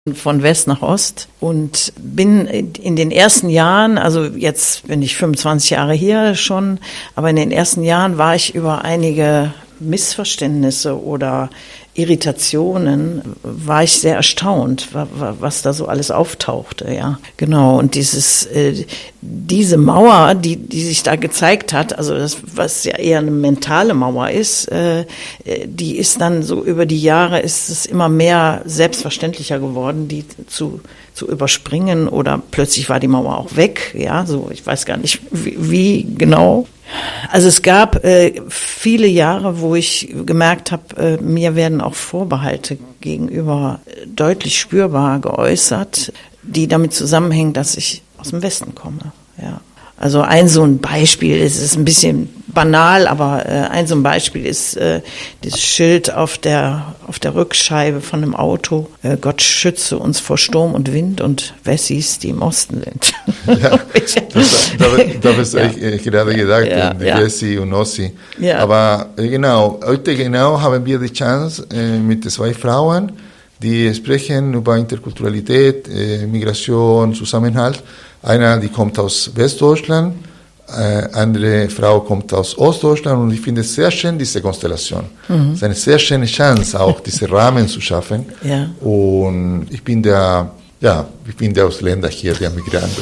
von West nach Ost und bin in den ersten Jahren, also jetzt bin ich 25 Jahre hier schon, aber in den ersten Jahren war ich über einige Missverständnisse oder Irritationen, war ich sehr erstaunt, was da so alles auftauchte, ja. Genau, und diese Mauer, die sich da gezeigt hat, also das, was ja eher eine mentale Mauer ist, die ist dann so über die Jahre, ist es immer mehr selbstverständlicher geworden, die zu überspringen, oder plötzlich war die Mauer auch weg, ja, so, ich weiß gar nicht, wie genau. Also es gab viele Jahre, wo ich gemerkt habe, mir werden auch Vorbehalte gegenüber deutlich spürbar geäußert, die damit zusammenhängen, dass ich aus dem Westen komme. Ja. Also so ein Beispiel, es ist ein bisschen banal, aber so ein Beispiel ist das Schild auf der Rückscheibe von einem Auto: Gott schütze uns vor Sturm und Wind und Wessis, die im Osten sind. Ja, das habe ich gerade gesagt, die Wessi und Ossi. Ja. Aber heute haben wir die Chance mit 2 Frauen, die sprechen über Interkulturalität, Migration, Zusammenhalt. Eine, die kommt aus Westdeutschland, andere Frau kommt aus Ostdeutschland, und ich finde es sehr schön, diese Konstellation. Es ist eine sehr schöne Chance, auch diese Rahmen zu schaffen. Ja. Und ich bin der Ausländer hier, der Migrant.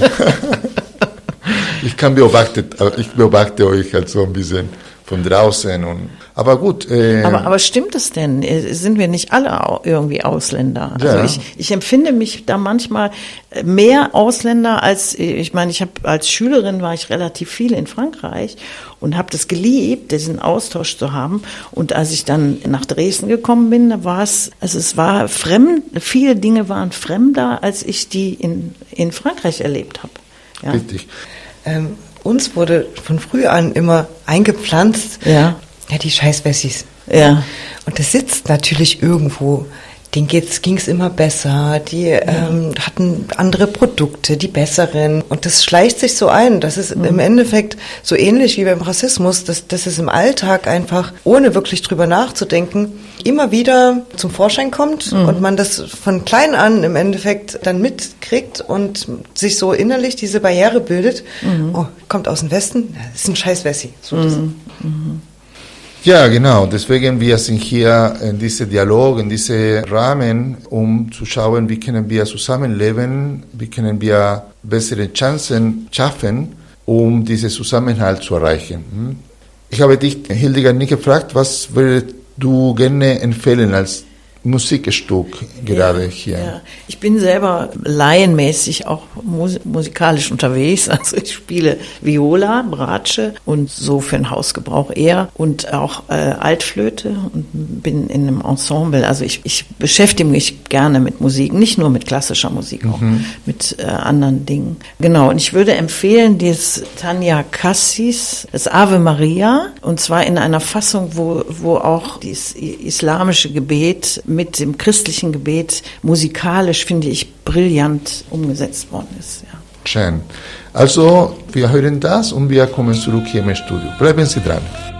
Ich beobachte euch halt so ein bisschen von draußen. Aber gut. Aber stimmt es denn? Sind wir nicht alle irgendwie Ausländer? Ja. Also ich empfinde mich da manchmal mehr Ausländer als, ich meine, als Schülerin war ich relativ viel in Frankreich und habe das geliebt, diesen Austausch zu haben. Und als ich dann nach Dresden gekommen bin, da war es war fremd, viele Dinge waren fremder, als ich die in Frankreich erlebt habe. Ja. Richtig. Uns wurde von früh an immer eingepflanzt, die Scheiß-Wessis. Ja. Und das sitzt natürlich irgendwo. Denen ging's immer besser, die hatten andere Produkte, die besseren. Und das schleicht sich so ein. Das ist im Endeffekt so ähnlich wie beim Rassismus, dass es im Alltag einfach, ohne wirklich drüber nachzudenken, immer wieder zum Vorschein kommt und man das von klein an im Endeffekt dann mitkriegt und sich so innerlich diese Barriere bildet. Oh, kommt aus dem Westen, das ist ein Scheiß-Wessi. So Ja, genau. Deswegen wir sind hier in diesem Dialog, in diesem Rahmen, um zu schauen, wie können wir zusammenleben, wie können wir bessere Chancen schaffen, um diesen Zusammenhalt zu erreichen. Ich habe dich, Hildegard, nicht gefragt, was würdest du gerne empfehlen als Musikstück gerade hier? Ja. Ich bin selber laienmäßig auch musikalisch unterwegs. Also ich spiele Viola, Bratsche und so für den Hausgebrauch eher und auch Altflöte und bin in einem Ensemble. Also ich beschäftige mich gerne mit Musik, nicht nur mit klassischer Musik, auch mit anderen Dingen. Genau, und ich würde empfehlen das Tanja Kassis, das Ave Maria, und zwar in einer Fassung, wo auch das islamische Gebet mit dem christlichen Gebet musikalisch, finde ich, brillant umgesetzt worden ist. Ja. Schön. Also, wir hören das und wir kommen zurück hier im Studio. Bleiben Sie dran.